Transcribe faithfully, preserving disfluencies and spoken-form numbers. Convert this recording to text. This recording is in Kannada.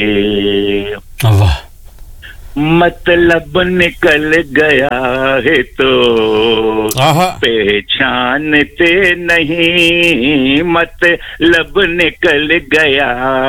वाह, मतलब निकल गया है तो आहा, पहचानते नहीं, मतलब निकल गया